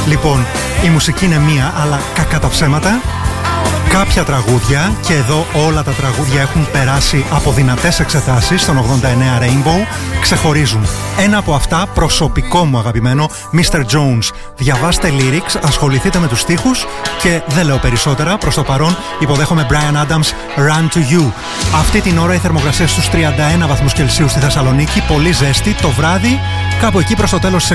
Λοιπόν, η μουσική είναι μία, αλλά κακά τα ψέματα. Κάποια τραγούδια, και εδώ όλα τα τραγούδια έχουν περάσει από δυνατές εξετάσεις στον 89 Rainbow, ξεχωρίζουν. Ένα από αυτά, προσωπικό μου αγαπημένο, Mr. Jones. Διαβάστε lyrics, ασχοληθείτε με τους στίχους και δεν λέω περισσότερα. Προς το παρόν υποδέχομαι Bryan Adams, Run to You. Αυτή την ώρα η θερμοκρασία στους 31 βαθμούς Κελσίου στη Θεσσαλονίκη, πολύ ζέστη. Το βράδυ, κάπου εκεί προς το τέλος της